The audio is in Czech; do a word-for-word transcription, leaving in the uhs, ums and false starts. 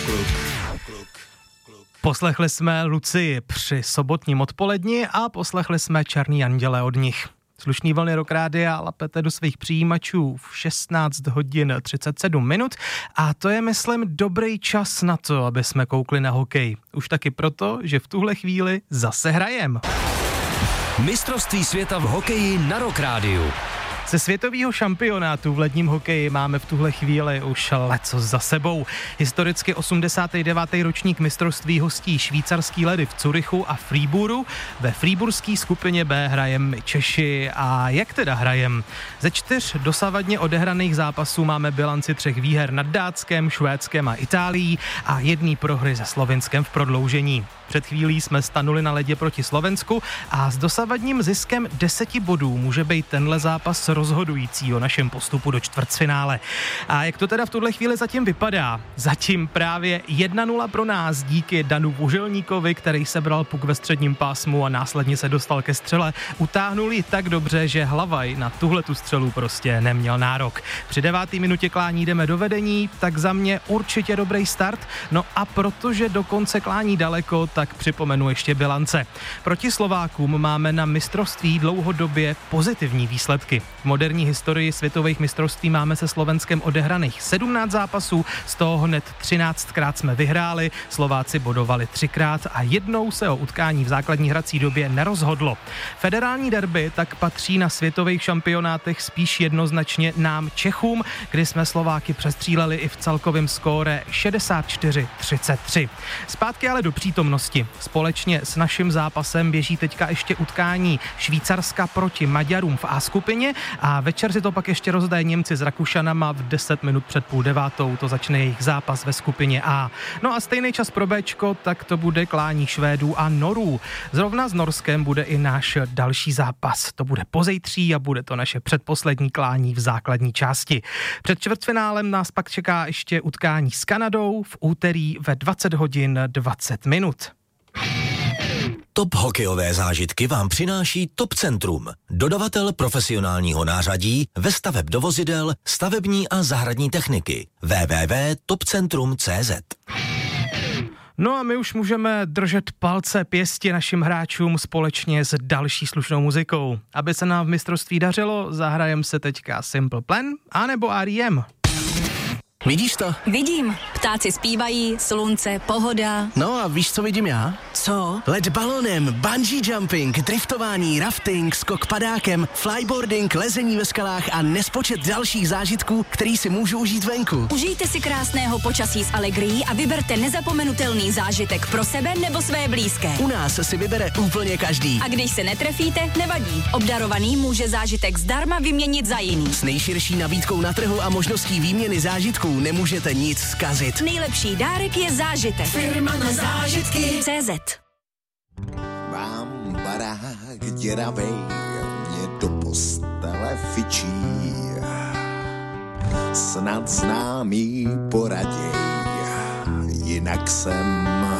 Poslechli jsme Lucii při sobotním odpoledni a poslechli jsme Černý anděle od nich. Slušný vlny Rock Rádia lapete do svých přijímačů v šestnáct hodin třicet sedm minut a to je, myslím, dobrý čas na to, aby jsme koukli na hokej. Už taky proto, že v tuhle chvíli zase hrajem. Mistrovství světa v hokeji na Rock Rádiu. Ze světového šampionátu v ledním hokeji máme v tuhle chvíli už lecos za sebou. Historicky osmdesátý devátý ročník mistrovství hostí švýcarský ledy v Curychu a Fríburu. Ve fríburské skupině B hrajem my Češi. A jak teda hrajem? Ze čtyř dosavadně odehraných zápasů máme bilanci třech výher nad Dátskem, Švédskem a Itálií a jedný prohry se Slovinskem v prodloužení. Před chvílí jsme stanuli na ledě proti Slovensku a s dosavadním ziskem deseti bodů může být tenhle zápas rozhodující o našem postupu do čtvrtfinále. A jak to teda v tuhle chvíli zatím vypadá? Zatím právě jedna nula pro nás díky Danu Voželníkovi, který sebral puk ve středním pásmu a následně se dostal ke střele. Utáhnul ji tak dobře, že Hlavaj na tuhle tu střelu prostě neměl nárok. Při devátý minutě klání jdeme do vedení, tak za mě určitě dobrý start. No a protože do konce klání daleko, tak připomenu ještě bilance. Proti Slovákům máme na mistrovství dlouhodobě pozitivní výsledky. V moderní historii světových mistrovství máme se Slovenskem odehraných sedmnáct zápasů, z toho hned třináctkrát jsme vyhráli, Slováci bodovali třikrát a jednou se o utkání v základní hrací době nerozhodlo. Federální derby tak patří na světových šampionátech spíš jednoznačně nám Čechům, kdy jsme Slováky přestříleli i v celkovém skóre šedesát čtyři třicet tři. Zpátky ale do přítomnosti. Společně s naším zápasem běží teďka ještě utkání Švýcarska proti Maďarům v A skupině a večer si to pak ještě rozdají Němci s Rakušanama v deset minut před půl devátou, to začne jejich zápas ve skupině A. No a stejný čas pro Bčko, tak to bude klání Švédů a Norů. Zrovna s Norskem bude i náš další zápas. To bude pozejtří a bude to naše předposlední klání v základní části. Před čtvrtfinálem nás pak čeká ještě utkání s Kanadou v úterý ve dvacet hodin dvacet minut. Top hokejové zážitky vám přináší Top Centrum, dodavatel profesionálního nářadí ve staveb do vozidel, stavební a zahradní techniky. w w w tečka top centrum tečka c z. No a my už můžeme držet palce pěsti našim hráčům společně s další slušnou muzikou. Aby se nám v mistrovství dařilo, zahrajem se teďka Simple Plan anebo R E M. Vidíš to? Vidím. Ptáci zpívají, slunce, pohoda. No a víš, co vidím já? Co? Let balonem, bungee jumping, driftování, rafting, skok padákem, flyboarding, lezení ve skalách a nespočet dalších zážitků, který si můžu užít venku. Užijte si krásného počasí s Allegrií a vyberte nezapomenutelný zážitek pro sebe nebo své blízké. U nás si vybere úplně každý. A když se netrefíte, nevadí. Obdarovaný může zážitek zdarma vyměnit za jiný. S nejširší nabídkou na trhu a možností výměny zážitků nemůžete nic zkazit. Nejlepší dárek je zážitek. Firma na zážitky. C Z. Mám barák děravej, mě do postele fičí. Snad známý poraděj, jinak jsem